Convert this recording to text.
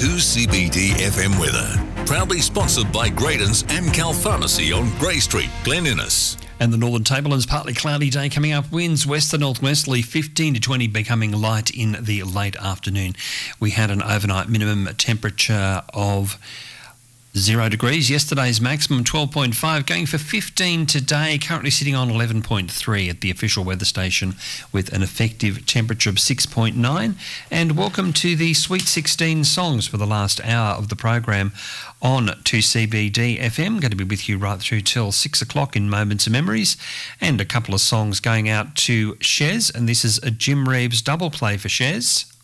2CBD FM weather. Proudly sponsored by Graydon's Amcal Pharmacy on Grey Street, Glen Innes. And the Northern Tablelands, partly cloudy day coming up. Winds west to northwesterly, 15 to 20, becoming light in the late afternoon. We had an overnight minimum temperature of 0 degrees. Yesterday's maximum 12.5, going for 15 today, currently sitting on 11.3 at the official weather station with an effective temperature of 6.9. And welcome to the Sweet 16 songs for the last hour of the program on 2CBD FM. Going to be with you right through till 6 o'clock in Moments of Memories, and a couple of songs going out to Shez, and this is a Jim Reeves double play for Shez.